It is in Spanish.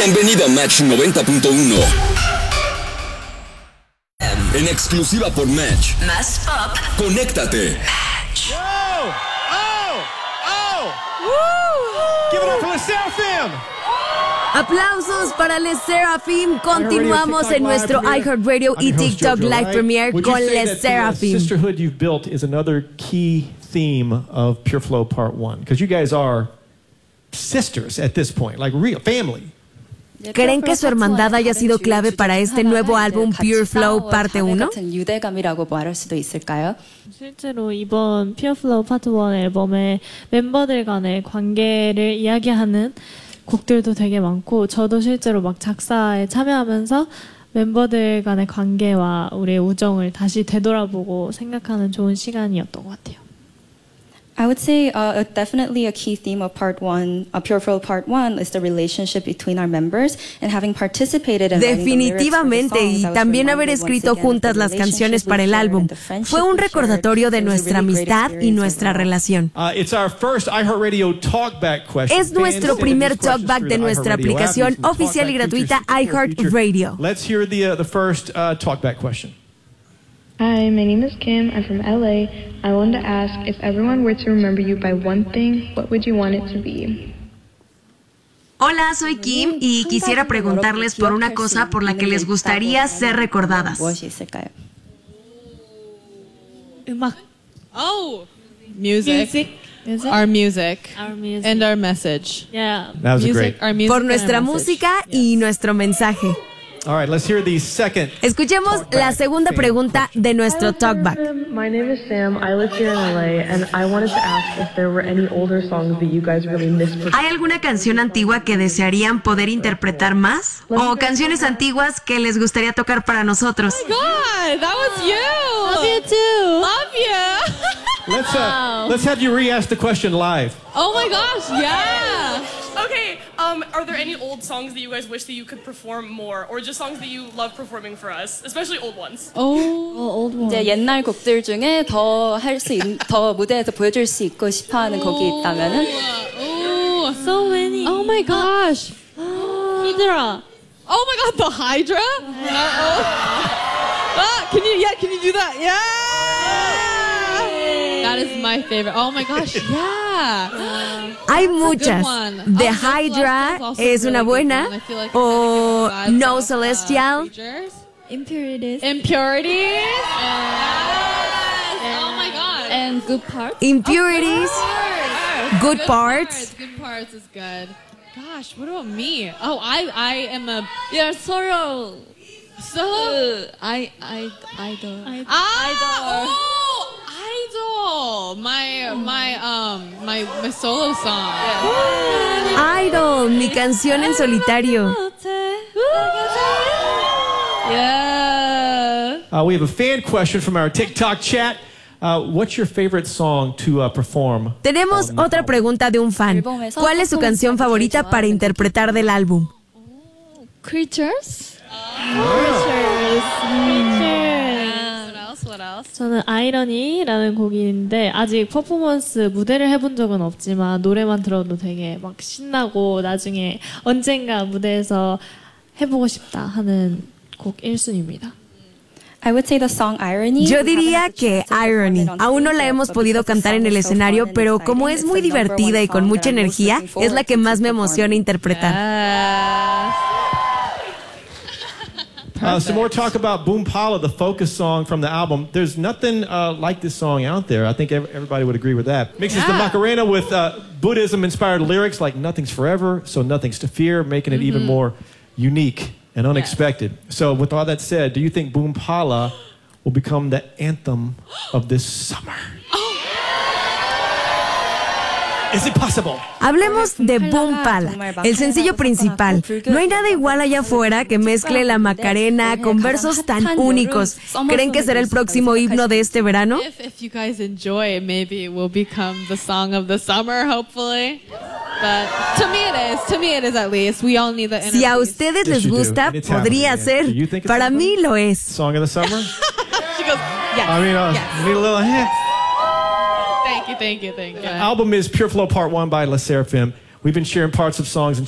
Bienvenido a Match 90.1. En exclusiva por Match. Más pop. Conéctate. Match. Give it up for the Seraphim. Aplausos para Les Seraphim. Continuamos en nuestro iHeartRadio y TikTok Live Premiere con Les Seraphim. The sisterhood you've built is another key theme of Pure Flow Part 1, because you guys are sisters at this point, like real family. ¿Creen que su hermandad haya sido clave para este nuevo álbum Pure Flow Parte 1? 유대감이라고 말할 수도 있을까요? 실제로 이번 Pure Flow Part 1 앨범에 멤버들 간의 관계를 이야기하는 곡들도 되게 많고, 저도 실제로 막 작사에 참여하면서 멤버들 간의 관계와 우리의 우정을 다시 되돌아보고 생각하는 좋은 시간이었던 것 같아요. I would say definitely a key theme of Part 1, Pure Flow Part 1, is the relationship between our members, and having participated in Definitivamente, y también haber escrito juntas las canciones para el álbum fue un recordatorio de nuestra amistad y nuestra relación. It's our first iHeartRadio Talkback question. Es nuestro primer talkback de nuestra aplicación oficial y gratuita iHeartRadio. Let's hear the first Talkback question. Hi, my name is Kim. I'm from LA. I wanted to ask, if everyone were to remember you by one thing, what would you want it to be? Hola, soy Kim y quisiera preguntarles por una cosa por la que les gustaría ser recordadas. 음악. Oh, music. Our music. And our message. Yeah. That was great. Our music Por nuestra música y nuestro mensaje. All right, let's hear the second. Escuchemos la segunda pregunta de nuestro talkback. My name is Sam. I live here in LA, and I wanted to ask if there were any older songs that you guys really missed. ¿Hay alguna canción antigua que desearían poder interpretar más? ¿O canciones antiguas que les gustaría tocar para nosotros? Oh my God, that was you. Love you too. Love you. Let's have you re-ask the question live. Oh my gosh, yeah. Okay, are there any old songs that you guys wish that you could perform more, or just songs that you love performing for us, especially old ones? old one. 이제 옛날 곡들 중에 더 무대에서 보여줄 수 있고 싶어하는 곡이 있다면은? Oh, so many. Oh my gosh. Hydra. Oh my God, the Hydra? Can you do that? Yeah. That is my favorite. Oh my gosh, yeah. Hay muchas. The Hydra es una buena. O No Celestial. Impurities. Impurities. Oh my God. And Good Parts. Impurities. Good Parts. Good Parts is good. Gosh, what about me? Oh, I am a... You're Sorrow. Solo? Idol. Oh, Idol. My solo song. Idol, mi canción en solitario. Yeah. We have a fan question from our TikTok chat. What's your favorite song to perform? Tenemos otra pregunta de un fan. ¿Cuál es su canción favorita para interpretar del álbum? Creatures. What else? 저는 아이러니라는 곡인데 아직 퍼포먼스 무대를 해본 적은 없지만 노래만 들어도 되게 막 신나고 나중에 언젠가 무대에서 해보고 싶다 하는 곡 1순위입니다. I would say the song Irony. Yo diría que Irony. Aún no la hemos podido cantar en el escenario, pero como es muy divertida y con mucha energía, es la que más me emociona interpretar. Some more talk about Boom Pala, the focus song from the album. There's nothing like this song out there. I think everybody would agree with that. Mixes the Macarena with Buddhism-inspired lyrics like Nothing's Forever, so Nothing's to Fear, making it even more unique and unexpected. So with all that said, do you think Boom Pala will become the anthem of this summer? Is it possible? Hablemos de Boom Pala, el sencillo principal. No hay nada igual allá afuera que mezcle la Macarena con versos tan únicos. ¿Creen que será el próximo himno de este verano? If you guys enjoy it, maybe it will become the song of the summer, hopefully. But to me it is at least. We all need the energy. Si a ustedes les gusta, podría ser. Para mí lo es. Song of the summer? She goes, yes. I mean, need a little hint. Thank you. The album is Pure Flow Part 1 by Les Seraphim. We've been sharing parts of songs and